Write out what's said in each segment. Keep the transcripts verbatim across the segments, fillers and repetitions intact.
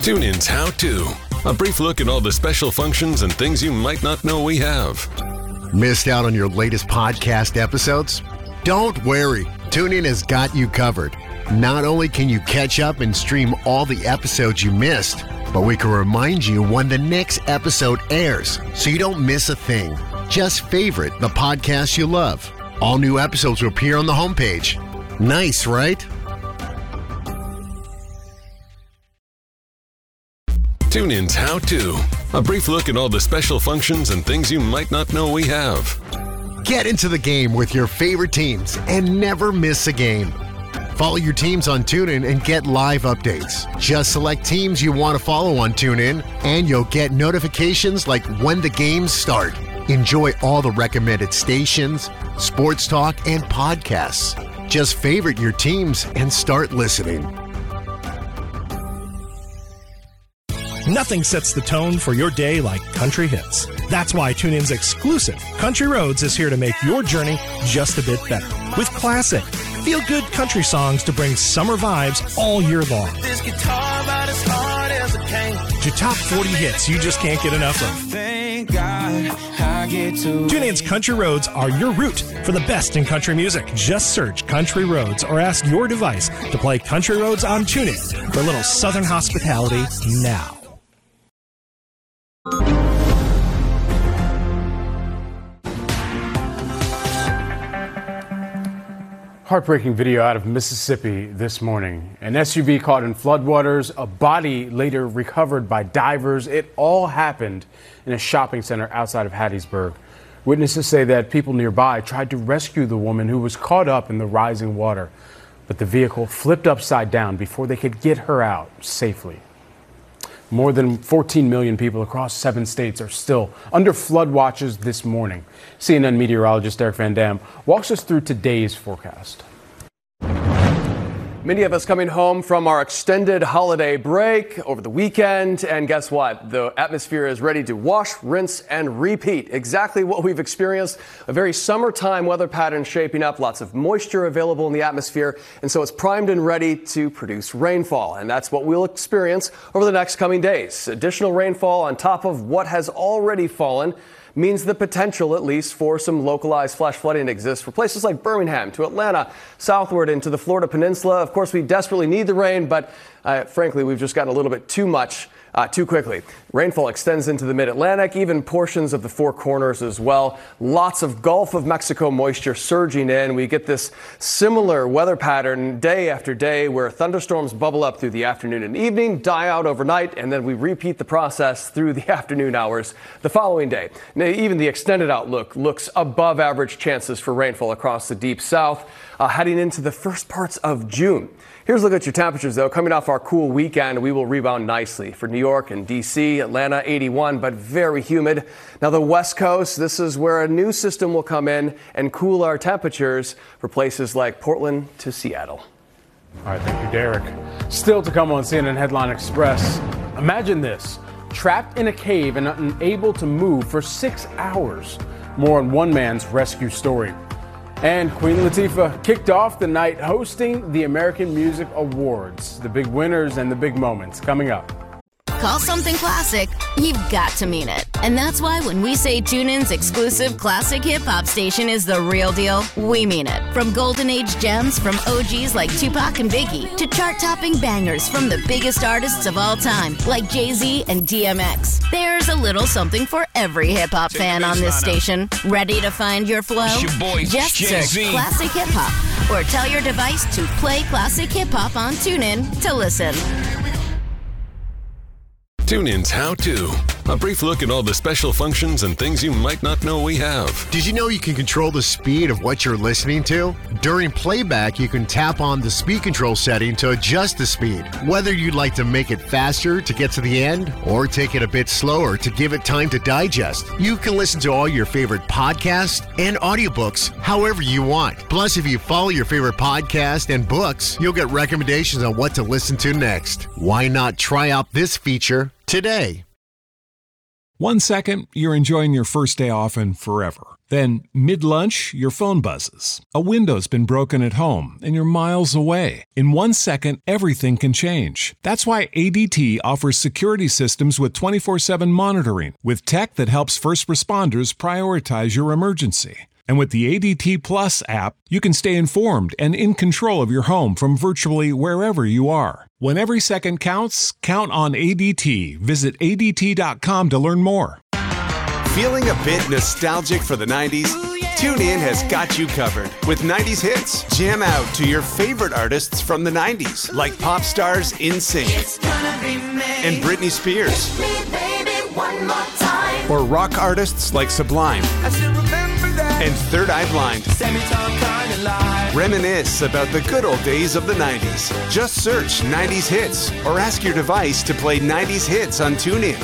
TuneIn's How To. A brief look at all the special functions and things you might not know we have. Missed out on your latest podcast episodes? Don't worry. TuneIn has got you covered. Not only can you catch up and stream all the episodes you missed, but we can remind you when the next episode airs so you don't miss a thing. Just favorite the podcast you love. All new episodes will appear on the homepage. Nice, right? TuneIn's How To. A brief look at all the special functions and things you might not know we have. Get into the game with your favorite teams and never miss a game. Follow your teams on TuneIn and get live updates. Just select teams you want to follow on TuneIn, and you'll get notifications like when the games start. Enjoy all the recommended stations, sports talk, and podcasts. Just favorite your teams and start listening. Nothing sets the tone for your day like country hits. That's why TuneIn's exclusive Country Roads is here to make your journey just a bit better. With classic, feel-good country songs to bring summer vibes all year long. This guitar about as hard as it can. To top forty hits you just can't get enough of. Thank God I get to TuneIn's Country Roads are your route for the best in country music. Just search Country Roads or ask your device to play Country Roads on TuneIn for a little southern hospitality now. Heartbreaking video out of Mississippi this morning. An S U V caught in floodwaters, a body later recovered by divers. It all happened in a shopping center outside of Hattiesburg. Witnesses say that people nearby tried to rescue the woman who was caught up in the rising water, but the vehicle flipped upside down before they could get her out safely. More than fourteen million people across seven states are still under flood watches this morning. C N N meteorologist Eric Van Dam walks us through today's forecast. Many of us coming home from our extended holiday break over the weekend, and guess what? The atmosphere is ready to wash, rinse, and repeat. Exactly what we've experienced. A very summertime weather pattern shaping up, lots of moisture available in the atmosphere, and so it's primed and ready to produce rainfall, and that's what we'll experience over the next coming days. Additional rainfall on top of what has already fallen means the potential, at least, for some localized flash flooding exists for places like Birmingham to Atlanta, southward into the Florida Peninsula. Of course, we desperately need the rain, but uh, frankly, we've just gotten a little bit too much uh, too quickly. Rainfall extends into the mid-Atlantic, even portions of the Four Corners as well. Lots of Gulf of Mexico moisture surging in. We get this similar weather pattern day after day where thunderstorms bubble up through the afternoon and evening, die out overnight, and then we repeat the process through the afternoon hours the following day. Now, even the extended outlook looks above average chances for rainfall across the deep south, uh, heading into the first parts of June. Here's a look at your temperatures, though. Coming off our cool weekend, we will rebound nicely for New York and D C, Atlanta, eighty-one, but very humid. Now, the West Coast, this is where a new system will come in and cool our temperatures for places like Portland to Seattle. All right, thank you, Derek. Still to come on C N N Headline Express. Imagine this, trapped in a cave and unable to move for six hours. More on one man's rescue story. And Queen Latifah kicked off the night hosting the American Music Awards. The big winners and the big moments coming up. Call something classic, you've got to mean it. And that's why when we say TuneIn's exclusive classic hip-hop station is the real deal, we mean it. From golden age gems from O Gs like Tupac and Biggie to chart-topping bangers from the biggest artists of all time like Jay-Z and D M X. There's a little something for every hip-hop fan on this station. Ready to find your flow? Your boy, Just Jay-Z. search Classic Hip Hop or tell your device to play Classic Hip Hop on TuneIn to listen. TuneIn's How To. A brief look at all the special functions and things you might not know we have. Did you know you can control the speed of what you're listening to? During playback, you can tap on the speed control setting to adjust the speed. Whether you'd like to make it faster to get to the end or take it a bit slower to give it time to digest, you can listen to all your favorite podcasts and audiobooks however you want. Plus, if you follow your favorite podcast and books, you'll get recommendations on what to listen to next. Why not try out this feature today? One second, you're enjoying your first day off and forever. Then, mid-lunch, your phone buzzes. A window's been broken at home, and you're miles away. In one second, everything can change. That's why A D T offers security systems with twenty-four seven monitoring, with tech that helps first responders prioritize your emergency. And with the A D T Plus app, you can stay informed and in control of your home from virtually wherever you are. When every second counts, count on A D T. Visit A D T dot com to learn more. Feeling a bit nostalgic for the nineties? TuneIn has got you covered. With nineties hits, jam out to your favorite artists from the nineties, like pop stars NSYNC and Britney Spears. Or rock artists like Sublime and Third Eye Blind. Reminisce about the good old days of the nineties. Just search nineties hits or ask your device to play nineties hits on TuneIn.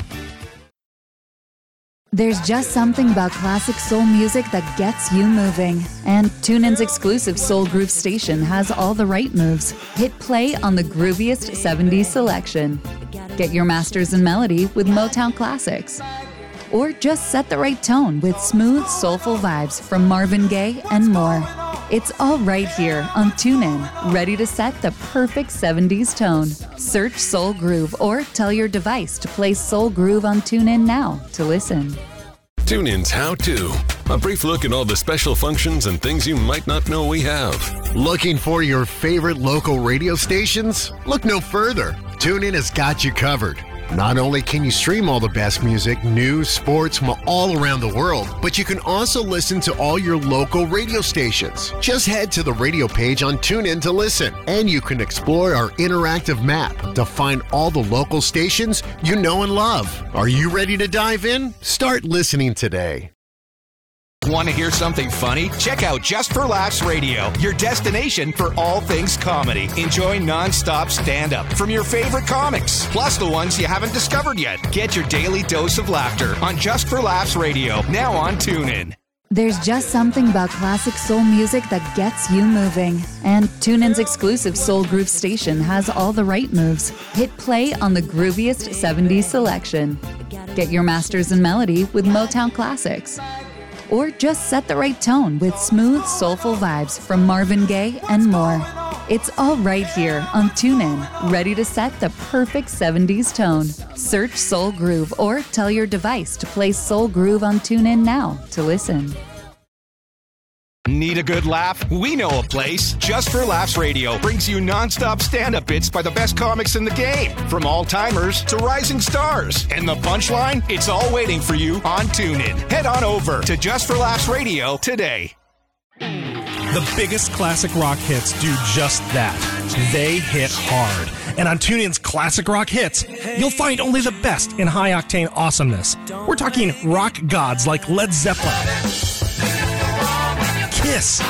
There's just something about classic soul music that gets you moving. And TuneIn's exclusive Soul Groove station has all the right moves. Hit play on the grooviest seventies selection. Get your masters in melody with Motown classics. Or just set the right tone with smooth, soulful vibes from Marvin Gaye and more. It's all right here on TuneIn, ready to set the perfect seventies tone. Search Soul Groove or tell your device to play Soul Groove on TuneIn now to listen. TuneIn's How To. A brief look at all the special functions and things you might not know we have. Looking for your favorite local radio stations? Look no further. TuneIn has got you covered. Not only can you stream all the best music, news, sports from all around the world, but you can also listen to all your local radio stations. Just head to the radio page on TuneIn to listen, and you can explore our interactive map to find all the local stations you know and love. Are you ready to dive in? Start listening today. Want to hear something funny? Check out Just for Laughs Radio, your destination for all things comedy. Enjoy non-stop stand-up from your favorite comics, plus the ones you haven't discovered yet. Get your daily dose of laughter on Just for Laughs Radio, now on TuneIn. There's just something about classic soul music that gets you moving. And TuneIn's exclusive Soul Groove station has all the right moves. Hit play on the grooviest seventies selection. Get your masters in melody with Motown classics. Or just set the right tone with smooth, soulful vibes from Marvin Gaye and more. It's all right here on TuneIn, ready to set the perfect seventies tone. Search Soul Groove or tell your device to play Soul Groove on TuneIn now to listen. Need a good laugh? We know a place. Just for Laughs Radio brings you non-stop stand-up bits by the best comics in the game, from all-timers to rising stars. And the punchline? It's all waiting for you on TuneIn. Head on over to Just for Laughs Radio today. The biggest classic rock hits do just that. They hit hard. And on TuneIn's Classic Rock Hits, you'll find only the best in high-octane awesomeness. We're talking rock gods like Led Zeppelin, Kiss,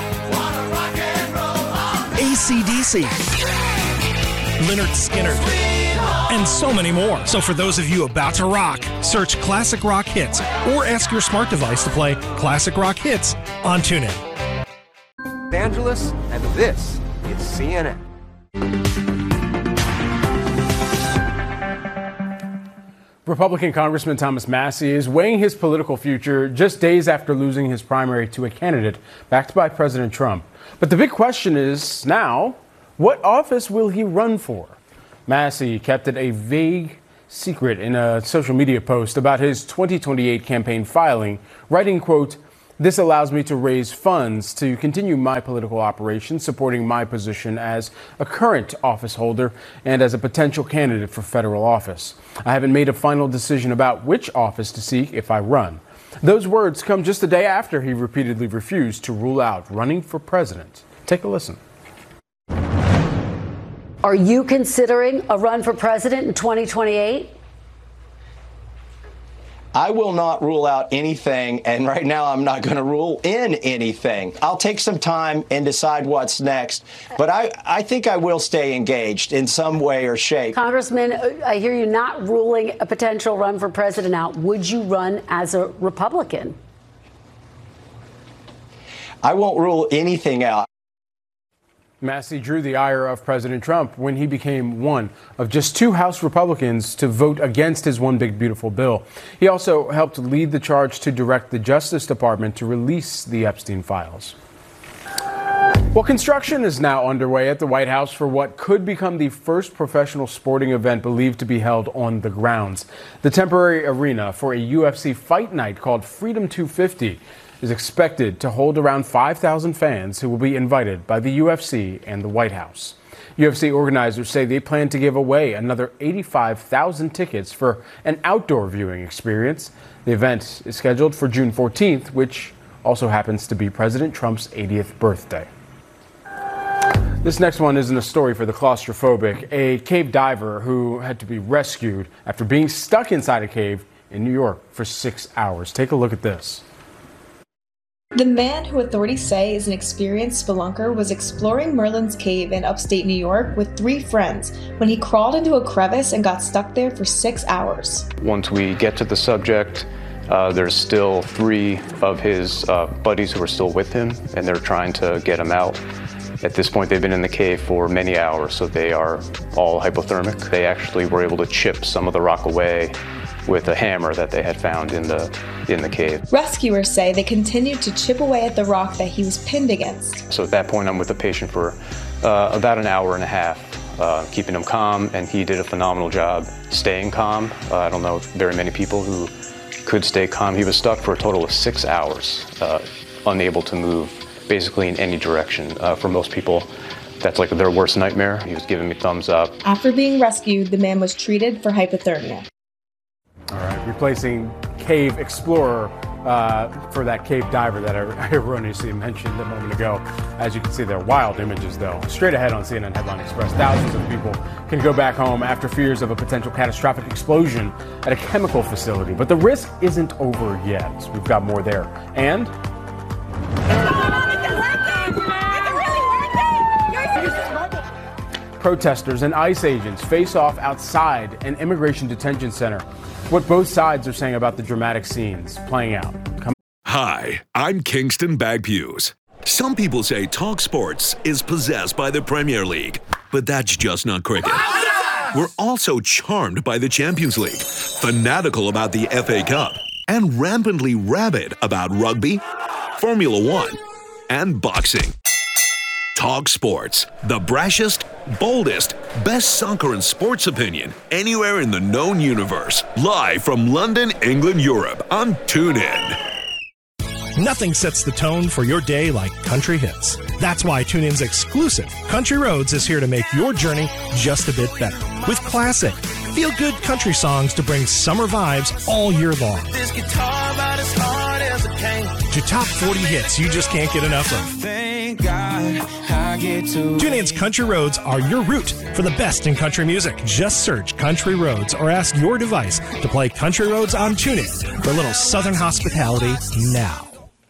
A C D C, Lynyrd Skynyrd, and so many more. So for those of you about to rock, search Classic Rock Hits or ask your smart device to play Classic Rock Hits on TuneIn. Angeles, and this is C N N. Republican Congressman Thomas Massie is weighing his political future just days after losing his primary to a candidate backed by President Trump. But the big question is now, what office will he run for? Massie kept it a vague secret in a social media post about his twenty twenty-eight campaign filing, writing, quote, "This allows me to raise funds to continue my political operations, supporting my position as a current office holder and as a potential candidate for federal office. I haven't made a final decision about which office to seek if I run." Those words come just a day after he repeatedly refused to rule out running for president. Take a listen. Are you considering a run for president in twenty twenty-eight? I will not rule out anything, and right now I'm not going to rule in anything. I'll take some time and decide what's next, but I, I think I will stay engaged in some way or shape. Congressman, I hear you not ruling a potential run for president out. Would you run as a Republican? I won't rule anything out. Massey drew the ire of President Trump when he became one of just two House Republicans to vote against his One Big Beautiful Bill. He also helped lead the charge to direct the Justice Department to release the Epstein files. Well, construction is now underway at the White House for what could become the first professional sporting event believed to be held on the grounds. The temporary arena for a U F C fight night called Freedom two fifty is expected to hold around five thousand fans who will be invited by the U F C and the White House. U F C organizers say they plan to give away another eighty-five thousand tickets for an outdoor viewing experience. The event is scheduled for June fourteenth, which also happens to be President Trump's eightieth birthday. This next one isn't a story for the claustrophobic. A cave diver who had to be rescued after being stuck inside a cave in New York for six hours. Take a look at this. The man, who authorities say is an experienced spelunker, was exploring Merlin's Cave in upstate New York with three friends when he crawled into a crevice and got stuck there for six hours. Once we get to the subject, uh, there's still three of his uh, buddies who are still with him, and they're trying to get him out. At this point, they've been in the cave for many hours, so they are all hypothermic. They actually were able to chip some of the rock away with a hammer that they had found in the in the cave. Rescuers say they continued to chip away at the rock that he was pinned against. So at that point, I'm with the patient for uh, about an hour and a half, uh, keeping him calm, and he did a phenomenal job staying calm. Uh, I don't know very many people who could stay calm. He was stuck for a total of six hours, uh, unable to move basically in any direction. Uh, for most people, that's like their worst nightmare. He was giving me thumbs up. After being rescued, the man was treated for hypothermia. All right, replacing Cave Explorer uh, for that cave diver that I erroneously mentioned a moment ago. As you can see, they're wild images, though. Straight ahead on C N N Headline Express, thousands of people can go back home after fears of a potential catastrophic explosion at a chemical facility. But the risk isn't over yet. We've got more there. And protesters and ICE agents face off outside an immigration detention center. What both sides are saying about the dramatic scenes playing out. Come- Hi, I'm Kingston Bagpuse. Some people say Talk Sports is possessed by the Premier League, but that's just not cricket. We're also charmed by the Champions League, fanatical about the F A Cup, and rampantly rabid about rugby, Formula One, and boxing. Talk Sports, the brashest, boldest, best soccer and sports opinion anywhere in the known universe. Live from London, England, Europe on TuneIn. Nothing sets the tone for your day like country hits. That's why TuneIn's exclusive Country Roads is here to make your journey just a bit better. With classic, feel-good country songs to bring summer vibes all year long. This guitar about as hard as it can. To top forty hits you just can't get enough of. Thank God I get to TuneIn's Country Roads are your route for the best in country music. Just search Country Roads or ask your device to play Country Roads on TuneIn for a little southern hospitality now.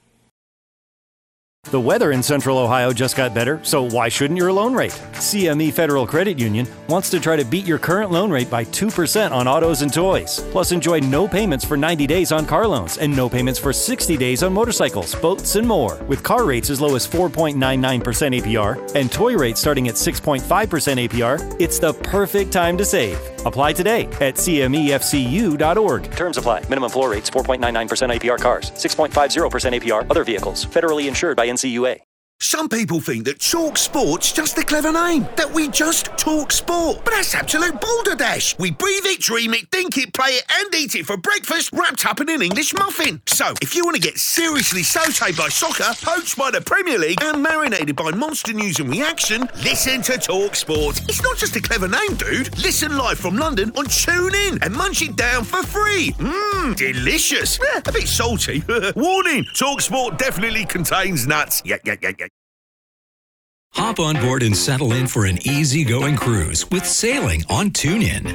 The weather in Central Ohio just got better, so why shouldn't your loan rate? C M E Federal Credit Union wants to try to beat your current loan rate by two percent on autos and toys. Plus, enjoy no payments for ninety days on car loans and no payments for sixty days on motorcycles, boats, and more. With car rates as low as four point nine nine percent A P R and toy rates starting at six point five percent A P R, it's the perfect time to save. Apply today at C M E F C U dot org. Terms apply. Minimum floor rates four point nine nine percent A P R cars, six point five zero percent A P R other vehicles. Federally insured by N C U A. Some people think that Talk Sport's just a clever name, that we just talk sport. But that's absolute balderdash. We breathe it, dream it, think it, play it, and eat it for breakfast, wrapped up in an English muffin. So, if you want to get seriously sautéed by soccer, poached by the Premier League, and marinated by monster news and reaction, listen to Talk Sport. It's not just a clever name, dude. Listen live from London on TuneIn and munch it down for free. Mmm, delicious. Eh, a bit salty. Warning, Talk Sport definitely contains nuts. Yeah, yeah, yeah, yeah. Hop on board and settle in for an easygoing cruise with sailing on TuneIn.